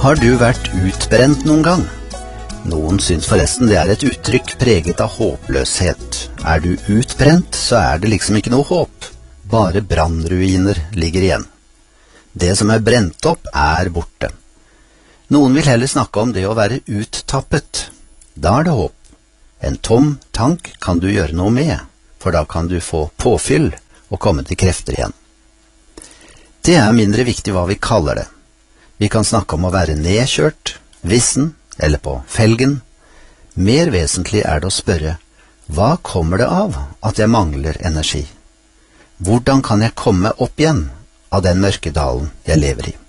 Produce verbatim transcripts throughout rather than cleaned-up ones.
Har du vært utbrent noen gang? Noen syns forresten det er et uttrykk preget av håpløshet. Er du utbrent, så er det liksom ikke noe håp. Bare brannruiner ligger igjen. Det som er brent opp, er borte. Noen vil heller snakke om det å være uttappet. Da er det håp. En tom tank kan du gjøre noe med, for da kan du få påfyll og komme til krefter igjen. Det er mindre viktig hva vi kaller det. Vi kan snakke om å være nedkjørt, vissen eller på felgen. Mer vesentlig er det å spørre, hva kommer det av at jeg mangler energi? Hvordan kan jeg komme opp igjen av den mørke dalen jeg lever i?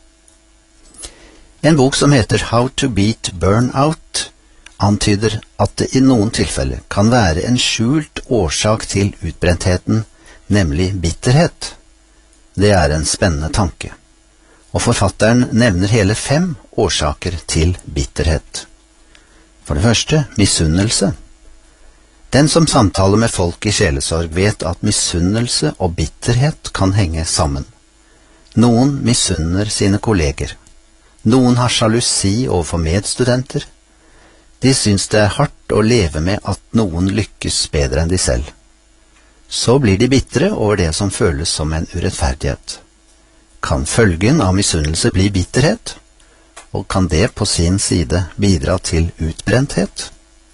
En bok som heter How to Beat Burnout antyder at det i noen tilfeller kan være en skjult årsak til utbrentheten, nemlig bitterhet. Det er en spennende tanke. Og forfatteren nevner hele fem årsaker til bitterhet. For det første, misunnelse. Den som samtaler med folk i sjelesorg vet at misunnelse og bitterhet kan henge sammen. Noen misunner sine kolleger. Noen har sjalusi overfor medstudenter. De syns det er hardt å leve med at noen lykkes bedre enn de selv. Så blir de bitre over det som føles som en urettferdighet. Kan følgen av misunnelse bli bitterhet? Og kan det på sin side bidra til utbrenthet?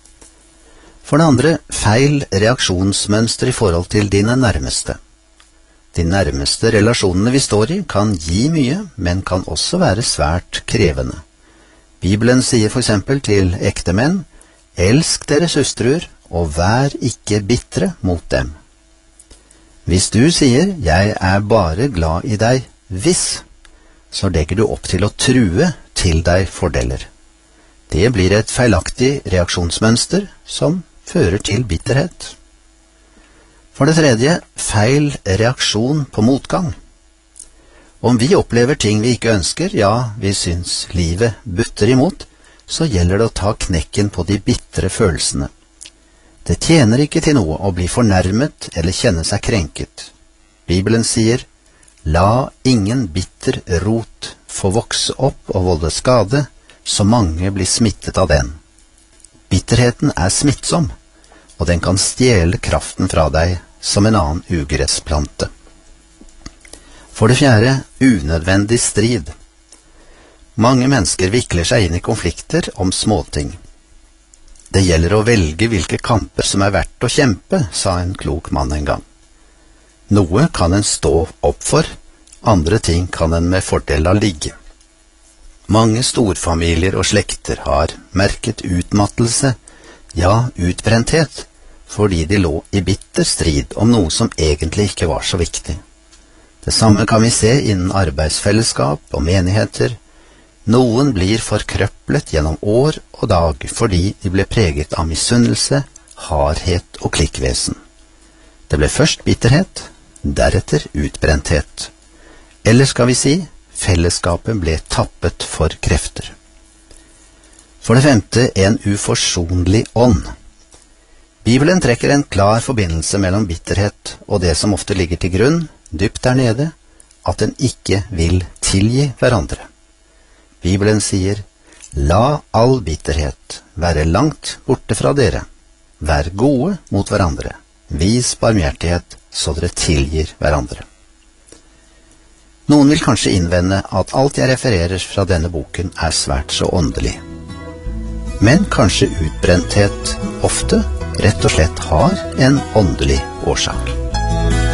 For det andre, feil reaksjonsmønster i forhold til dine nærmeste. De nærmeste relasjonene vi står i kan gi mye, men kan også være svært krevende. Bibelen sier for eksempel til ektemenn, elsk deres hustruer, og vær ikke bitre mot dem. Hvis du sier, jeg er bare glad i deg, hvis, så legger du opp til å true til deg fordeler. Det blir et feilaktig reaksjonsmønster som fører til bitterhet. For det tredje, feil reaksjon på motgang. Om vi opplever ting vi ikke ønsker, ja, vi syns livet butter imot, så gjelder det å ta knekken på de bitre følelsene. Det tjener ikke til noe å bli fornærmet eller kjenne seg krenket. Bibelen sier, la ingen bitter rot få vokse opp og volde skade, så mange blir smittet av den. Bitterheten er smittsom, og den kan stjele kraften fra deg som en annen ugressplante. For det fjerde, unødvendig strid. Mange mennesker vikler seg inn i konflikter om småting. Det gjelder å velge hvilke kamper som er verdt å kjempe, sa en klok mann en gang. Noe kan en stå opp for, andre ting kan en med fordel la ligge. Mange storfamilier og slekter har merket utmattelse, ja, utbrenthet, fordi de lå i bitter strid om noe som egentlig ikke var så viktig. Det samme kan vi se innen arbeidsfellesskap og menigheter. Noen blir forkrøplet gjennom år og dag fordi de ble preget av misunnelse, hardhet og klikkvesen. Det ble først bitterhet, deretter utbrenthet. Eller skal vi si, fellesskapet ble tappet for krefter. For det femte, en uforsonlig ånd. Bibelen trekker en klar forbindelse mellom bitterhet og det som ofte ligger til grunn, dypt der nede, at en ikke vil tilgi hverandre. Bibelen sier, la all bitterhet være langt borte fra dere. Vær gode mot hverandre. Vis barmhjertighet, så dere tilgir hverandre. Noen vil kanskje innvende at alt jeg refererer fra denne boken er svært så åndelig. Men kanskje utbrenthet ofte rett og slett har en åndelig årsak.